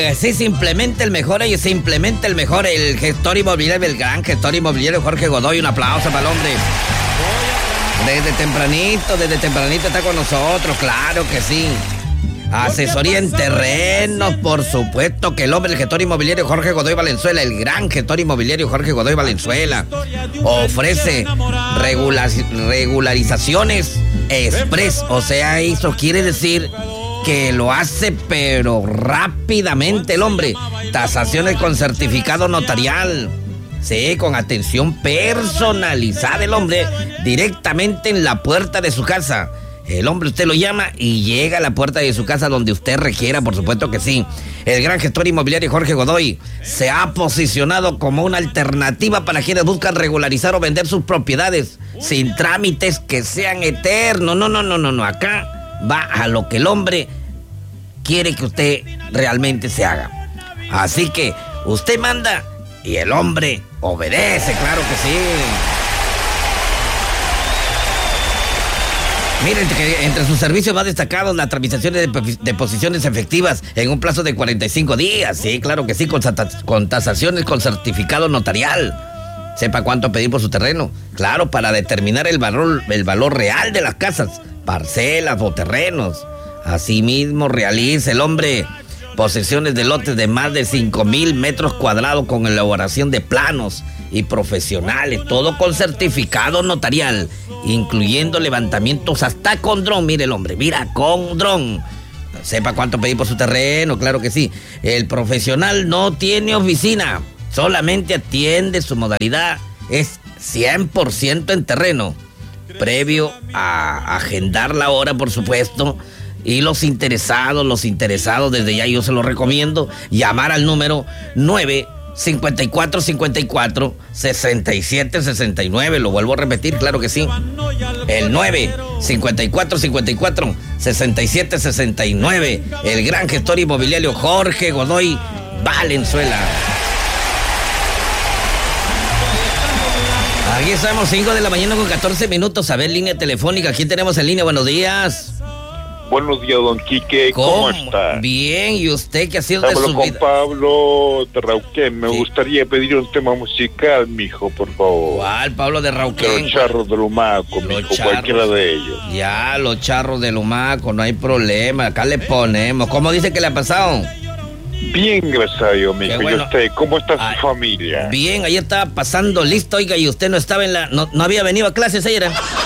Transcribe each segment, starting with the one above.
Sí, se implementa el mejor, el gestor inmobiliario, el gran gestor inmobiliario Jorge Godoy. Un aplauso para el hombre. Desde tempranito está con nosotros, claro que sí. Asesoría en terrenos, por supuesto que el hombre, el gestor inmobiliario Jorge Godoy Valenzuela, el gran gestor inmobiliario Jorge Godoy Valenzuela, ofrece regularizaciones express. O sea, eso quiere decir que lo hace pero rápidamente el hombre. Tasaciones con certificado notarial. Sí, con atención personalizada el hombre, directamente en la puerta de su casa. El hombre, usted lo llama y llega a la puerta de su casa donde usted requiera, por supuesto que sí. El gran gestor inmobiliario Jorge Godoy se ha posicionado como una alternativa para quienes buscan regularizar o vender sus propiedades sin trámites que sean eternos. No. Acá va a lo que el hombre quiere que usted realmente se haga. Así que usted manda y el hombre obedece, claro que sí. Miren que entre sus servicios más destacados las tramitaciones de posiciones efectivas en un plazo de 45 días. Sí, claro que sí, con tasaciones con certificado notarial. Sepa cuánto pedir por su terreno. Claro, para determinar el valor real de las casas, parcelas o terrenos. Asimismo realiza el hombre posesiones de lotes de más de 5,000 metros cuadrados con elaboración de planos y profesionales, todo con certificado notarial, incluyendo levantamientos hasta con dron. Mire el hombre, mira, con dron. Sepa cuánto pedir por su terreno, claro que sí. El profesional no tiene oficina, solamente atiende, su modalidad es 100% en terreno, previo a agendar la hora, por supuesto. Y los interesados, desde ya yo se los recomiendo, llamar al número 954-54-6769. Lo vuelvo a repetir, claro que sí. El 954-54-6769. El gran gestor inmobiliario Jorge Godoy Valenzuela. Aquí estamos, 5 de la mañana con 14 minutos. A ver, línea telefónica. ¿Quién tenemos en línea? Buenos días. Buenos días, don Quique. ¿Cómo está? Bien, ¿y usted qué ha sido de su vida? Hablo con Pablo de Rauquén. Me gustaría pedir un tema musical, mijo, por favor. ¿Cuál, Pablo de Rauquén? Los Charros del Humaco, mijo, cualquiera de ellos. Ya, los Charros del Humaco, no hay problema. Acá le ponemos. ¿Cómo dice que le ha pasado? Bien, gracias a Dios, mijo. Bueno. ¿Y usted? ¿Cómo está su familia? Bien, ahí estaba pasando listo, oiga, y usted no estaba en la... No había venido a clases ayer.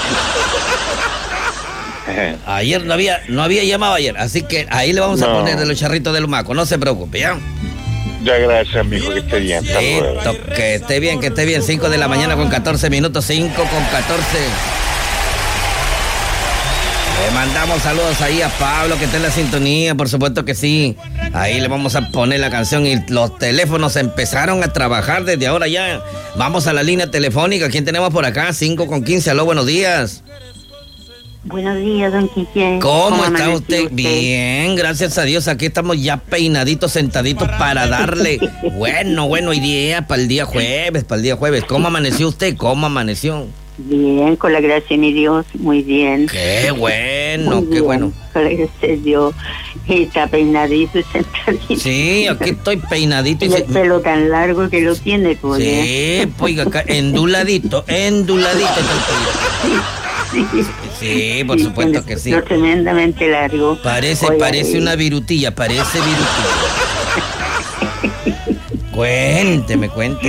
Ayer no había llamado ayer, así que ahí le vamos a poner de los Charritos del Humaco, no se preocupe, ¿ya? Ya, gracias, mijo, que esté bien. Listo, que esté bien, 5 de la mañana con 14 minutos, 5 con 14. Le mandamos saludos ahí a Pablo, que está en la sintonía, por supuesto que sí. Ahí le vamos a poner la canción y los teléfonos empezaron a trabajar desde ahora ya. Vamos a la línea telefónica, ¿quién tenemos por acá? 5 con 15, aló, buenos días. Buenos días, don Quique. ¿Cómo está usted? Bien, gracias a Dios. Aquí estamos ya peinaditos, sentaditos para darle bueno idea para el día jueves, ¿Cómo amaneció usted? ¿Cómo amaneció? Bien, con la gracia de mi Dios, muy bien. Qué bueno, qué bueno. Con la gracia de Dios. Está peinadito y sentadito. Sí, aquí estoy peinadito. Y el pelo tan largo que lo tiene, pues. Sí, pues acá, enduladito está el pelo. Sí, por supuesto que sí. Tremendamente largo. Parece una virutilla, Cuénteme.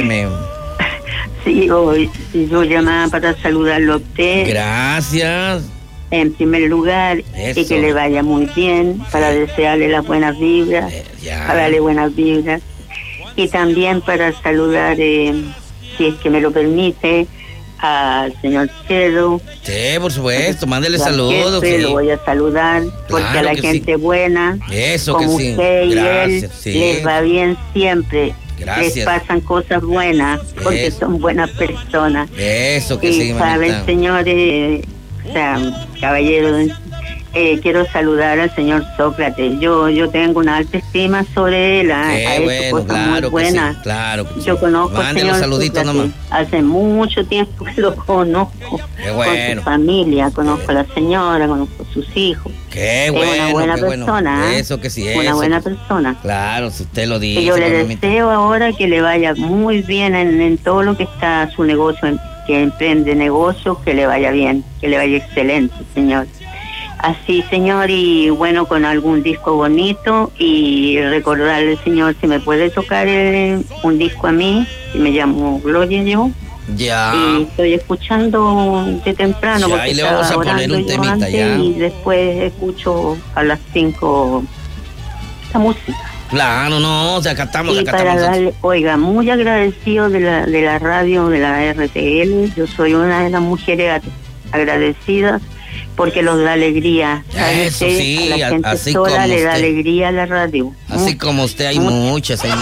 Sí, hoy yo llamaba para saludarlo a usted. Gracias. En primer lugar, y que le vaya muy bien, para desearle las buenas vibras, para darle buenas vibras. Y también para saludar, si es que me lo permite, al señor Chedo. Sí, por supuesto, mándele saludos. Sí. Lo voy a saludar, porque claro, a la gente buena, eso como que sí. usted y él, sí, les va bien siempre. Gracias. Les pasan cosas buenas, porque son buenas personas. Eso que y sí, saben, señores, o sea, caballero, quiero saludar al señor Sócrates. Yo tengo una alta estima sobre él. Bueno, claro que sí, claro que sí. Yo conozco al señor saluditos Sócrates. Hace mucho tiempo que lo conozco. Qué bueno. Con su familia, conozco a la señora, conozco a sus hijos. Qué bueno. Es una buena persona. Bueno. Eso que sí es. Una buena persona. Claro, si usted lo dice. Y yo le deseo ahora que le vaya muy bien en todo lo que está su negocio, que emprende negocios, que le vaya bien, que le vaya excelente, señor. Así, señor, y bueno, con algún disco bonito, y recordarle, señor, si me puede tocar un disco a mí, que me llamo Gloria yo. Ya. Y estoy escuchando de temprano, ya, porque y le vamos a poner un temita ya. Y después escucho a las 5 esta música. Claro, no, o sea, acá estamos. Para darle, oiga, muy agradecido de la radio, de la RTL. Yo soy una de las mujeres agradecidas porque los da alegría. Eso sí, a la gente así sola como le da usted. alegría a la radio. Así como usted, hay muchas. Yo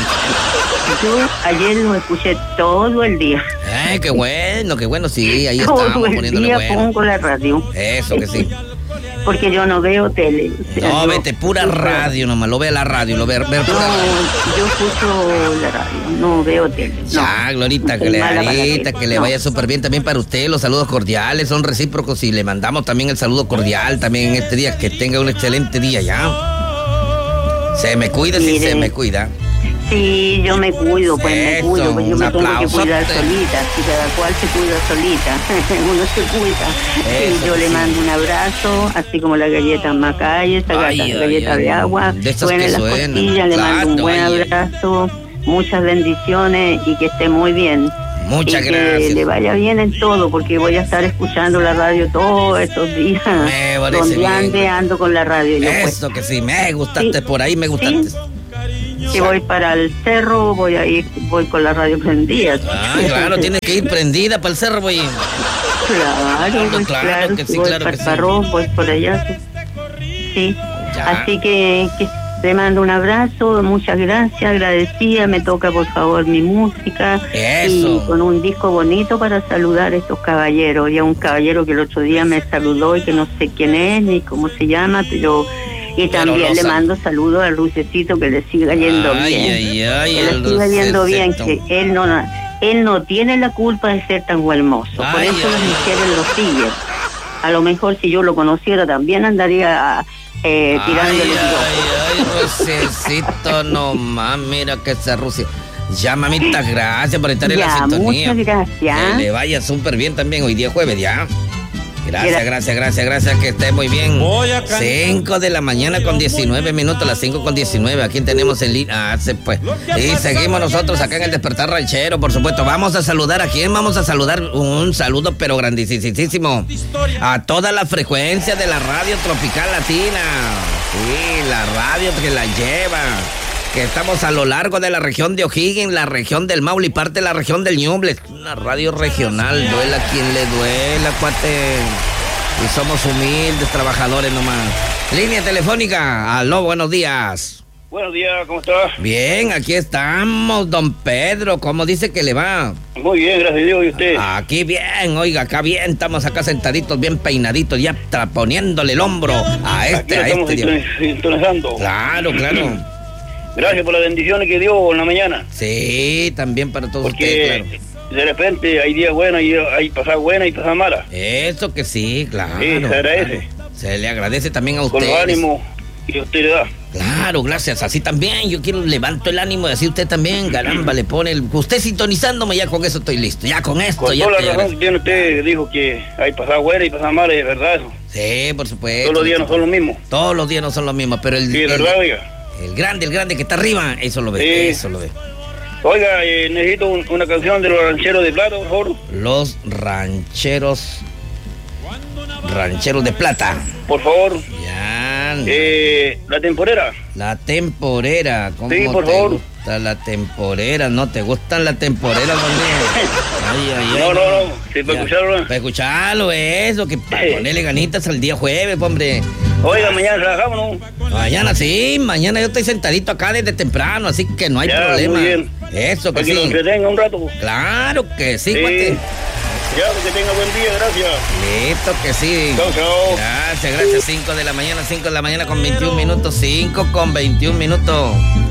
ayer lo escuché todo el día. Qué bueno, sí, ahí todo estamos el poniéndole día bueno. pongo la radio. Eso que sí. Porque yo no veo tele. O sea, No, vete, pura radio nomás, lo ve a la radio, lo ve pura radio. Yo escucho la radio, no veo tele. Ya, Glorita, que le vaya súper bien también para usted. Los saludos cordiales son recíprocos y le mandamos también el saludo cordial también en este día. Que tenga un excelente día ya. Se me cuida, si se me cuida. Sí, yo me cuido, pues me cuido, pues yo me tengo que cuidar solita, si cada cual se cuida solita, uno se cuida. Eso, y yo le mando un abrazo, así como la galleta Macay, esa galleta de agua, de esas suena que las suenan. costillas, le mando un buen abrazo, muchas bendiciones y que esté muy bien. Muchas y gracias. Que le vaya bien en todo, porque voy a estar escuchando la radio todos estos días. Me parece donde ando con la radio. Yo, eso pues. Que sí, me gustaste por ahí, me gustaste. Sí. Si voy para el cerro, voy con la radio prendida. Claro, tienes que ir prendida para el cerro, voy. Claro que si sí, voy claro para que el Parrón, voy por allá. Sí. Ya. Así que te mando un abrazo, muchas gracias, agradecida. Me toca, por favor, mi música. Eso. Y con un disco bonito para saludar a estos caballeros. Y a un caballero que el otro día me saludó y que no sé quién es ni cómo se llama, pero... Y también le mando saludos al Lucecito, que le siga yendo bien. Que le siga yendo bien, que él no tiene la culpa de ser tan hermoso. Por eso las mujeres lo siguen. A lo mejor si yo lo conociera también andaría tirándole. Lucecito nomás, mira que esa Rusia. Ya, mamita, gracias por estar en la sintonía. Muchas gracias. Que le vaya súper bien también hoy día jueves, ya. Gracias, que esté muy bien. 5 de la mañana con 19 minutos, las 5 con 19. Aquí tenemos el línea. Pues. Y seguimos nosotros acá en el Despertar Ranchero, por supuesto. Vamos a saludar a quién, vamos a saludar un saludo, pero grandísimo, a toda la frecuencia de la radio Tropical Latina. Sí, la radio que la lleva. Que estamos a lo largo de la región de O'Higgins, la región del Maule y parte de la región del Ñuble. Una radio regional, duela quien le duela, cuate. Y somos humildes trabajadores nomás. Línea telefónica, aló, buenos días. Buenos días, ¿cómo estás? Bien, aquí estamos, don Pedro, ¿cómo dice que le va? Muy bien, gracias a Dios, ¿y usted? Aquí bien, oiga, acá bien, estamos acá sentaditos, bien peinaditos, ya poniéndole el hombro a este. Aquí estamos sintonizando. Claro. Gracias por las bendiciones que dio en la mañana. Sí, también para todos ustedes, claro. De repente hay días buenos y hay pasadas buenas y pasadas malas. Eso que sí, claro. Sí, se agradece. Claro. Se le agradece también a usted. Con los ánimos que usted le da. Claro, gracias. Así también. Yo levanto el ánimo de decir usted también, caramba, le pone usted sintonizándome, ya con eso estoy listo. Ya con esto. Con ya toda la razón que tiene usted, dijo que hay pasadas buenas y pasadas malas, es verdad eso. Sí, por supuesto. Todos los días no son los mismos. Todos los días no son los mismos, pero sí, es verdad, oiga. El grande que está arriba, eso lo ve, sí. Eso lo ve. Oiga, necesito una canción de los rancheros de plata, por favor. Los rancheros de plata. Por favor. Ya. La temporera. La temporera. ¿Cómo sí, por favor. Gusta la temporera? ¿No te gustan la temporera también? No. Sí, para escucharlo. Para escucharlo, eso, que para ponerle ganitas al día jueves, hombre. Oiga, mañana trabajamos, ¿no? Mañana sí, mañana yo estoy sentadito acá desde temprano, así que no hay problema. Muy bien. Eso que para sí. Para que nos entretenga un rato. Claro que sí, cuate. Ya, que tenga buen día, gracias. Listo que sí. Chao. Gracias. 5 de la mañana con 21 minutos. 5 con 21 minutos.